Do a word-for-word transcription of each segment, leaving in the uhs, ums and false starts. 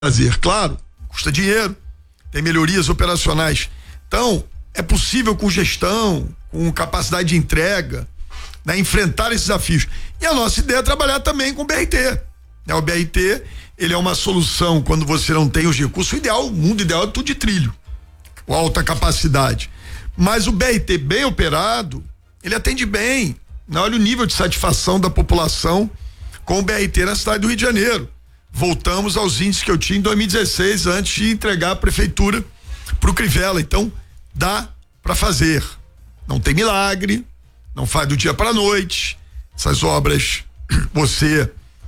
fazer, claro, custa dinheiro, tem melhorias operacionais. Então, é possível com gestão, com capacidade de entrega, né, enfrentar esses desafios. E a nossa ideia é trabalhar também com o B R T. Né? O B R T, ele é uma solução quando você não tem os recursos. O ideal, o mundo ideal é tudo de trilho, com alta capacidade. Mas o B R T bem operado, ele atende bem. Né? Olha o nível de satisfação da população com o B R T na cidade do Rio de Janeiro. Voltamos aos índices que eu tinha em dois mil e dezesseis, antes de entregar a prefeitura pro Crivella. Então, dá para fazer. Não tem milagre, não faz do dia para a noite. Essas obras você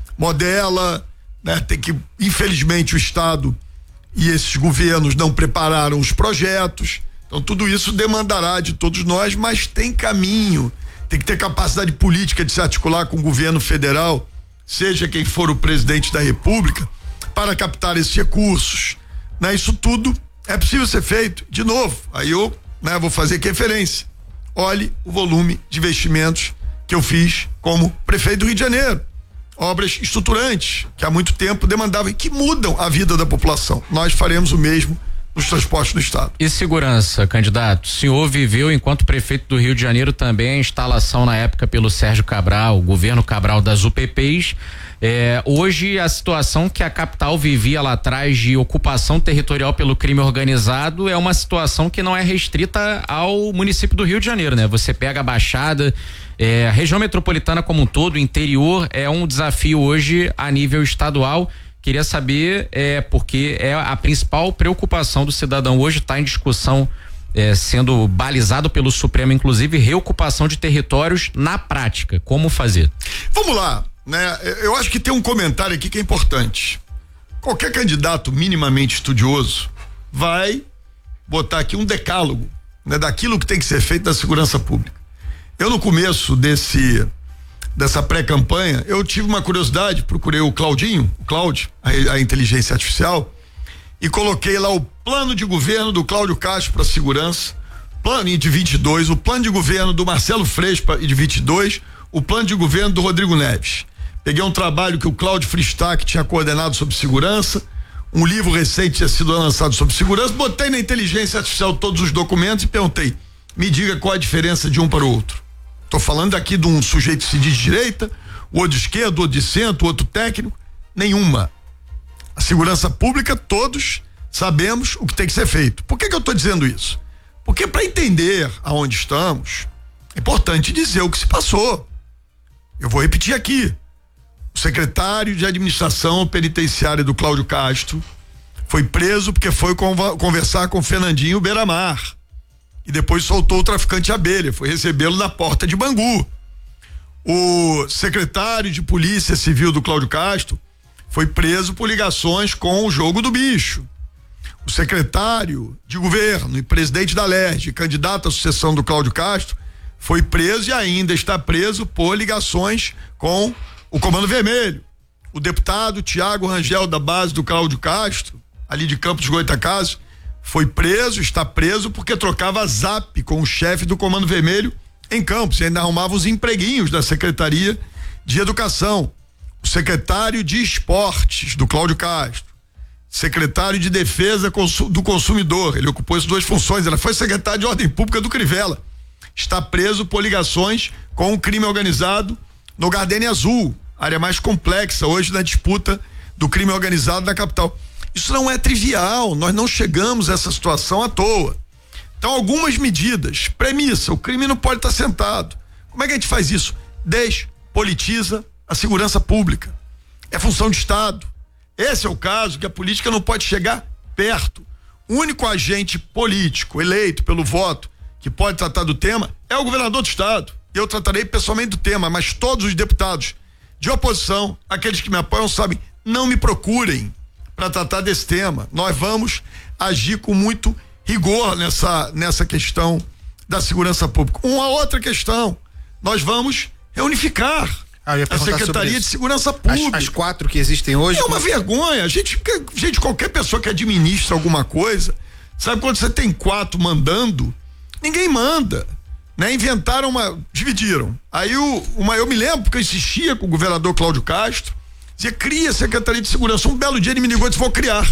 modela, né? Tem que, infelizmente, o Estado e esses governos não prepararam os projetos. Então, tudo isso demandará de todos nós, mas tem caminho. Tem que ter capacidade política de se articular com o governo federal, seja quem for o presidente da República, para captar esses recursos. Né? Isso tudo é possível ser feito. De novo, aí eu, né, vou fazer aqui referência. Olhe o volume de investimentos que eu fiz como prefeito do Rio de Janeiro. Obras estruturantes, que há muito tempo demandavam e que mudam a vida da população. Nós faremos o mesmo nos transportes do Estado. E segurança, candidato? O senhor viveu, enquanto prefeito do Rio de Janeiro, também a instalação na época pelo Sérgio Cabral, o governo Cabral das U P Ps. É, hoje a situação que a capital vivia lá atrás de ocupação territorial pelo crime organizado é uma situação que não é restrita ao município do Rio de Janeiro, né? Você pega a Baixada, é, a região metropolitana como um todo, o interior é um desafio hoje a nível estadual. Queria saber, é, porque é a principal preocupação do cidadão hoje, está em discussão, é, sendo balizado pelo Supremo, inclusive, reocupação de territórios na prática. Como fazer? Vamos lá, né? Eu acho que tem um comentário aqui que é importante. Qualquer candidato minimamente estudioso vai botar aqui um decálogo, né, daquilo que tem que ser feito da segurança pública. Eu, no começo desse dessa pré-campanha, eu tive uma curiosidade, procurei o Claudinho, o Cláudio, a, a inteligência artificial, e coloquei lá o plano de governo do Cláudio Castro para segurança, plano de vinte e dois, o plano de governo do Marcelo Freixo de vinte e dois, o plano de governo do Rodrigo Neves. Peguei um trabalho que o Cláudio Fristac tinha coordenado sobre segurança, um livro recente tinha sido lançado sobre segurança, botei na inteligência artificial todos os documentos e perguntei, me diga qual a diferença de um para o outro. Estou falando aqui de um sujeito que se diz de direita, o outro de esquerda, o outro de centro, o outro técnico, nenhuma. A segurança pública, todos sabemos o que tem que ser feito. Por que que eu estou dizendo isso? Porque para entender aonde estamos, é importante dizer o que se passou. Eu vou repetir aqui. O secretário de administração penitenciária do Cláudio Castro foi preso porque foi conversar com o Fernandinho Beiramar. E depois soltou o traficante abelha, foi recebê-lo na porta de Bangu. O secretário de Polícia Civil do Cláudio Castro foi preso por ligações com o jogo do bicho. O secretário de governo e presidente da L E R J, candidato à sucessão do Cláudio Castro, foi preso e ainda está preso por ligações com o Comando Vermelho. O deputado Tiago Rangel, da base do Cláudio Castro, ali de Campos dos Goytacazes, foi preso, está preso porque trocava zap com o chefe do Comando Vermelho em Campos e ainda arrumava os empreguinhos da Secretaria de Educação. O secretário de Esportes do Cláudio Castro, secretário de Defesa do Consumidor, ele ocupou essas duas funções, ela foi secretário de Ordem Pública do Crivella, está preso por ligações com o crime organizado no Gardenia Azul, área mais complexa hoje na disputa do crime organizado na capital. Isso não é trivial, nós não chegamos a essa situação à toa. Então, algumas medidas, premissa, o crime não pode estar sentado. Como é que a gente faz isso? Despolitiza a segurança pública. É função de Estado. Esse é o caso que a política não pode chegar perto. O único agente político eleito pelo voto que pode tratar do tema é o governador do Estado. Eu tratarei pessoalmente do tema, mas todos os deputados de oposição, aqueles que me apoiam, sabem, não me procurem para tratar desse tema. Nós vamos agir com muito rigor nessa, nessa questão da segurança pública. Uma outra questão, nós vamos reunificar ah, a Secretaria de Segurança Pública. As, as quatro que existem hoje. É uma como... vergonha. A gente, gente, qualquer pessoa que administra alguma coisa, sabe quando você tem quatro mandando, ninguém manda. Né? Inventaram uma, dividiram. Aí o, uma, eu me lembro porque eu insistia com o governador Cláudio Castro, Dizia, cria a Secretaria de Segurança. Um belo dia ele me ligou e disse, vou criar.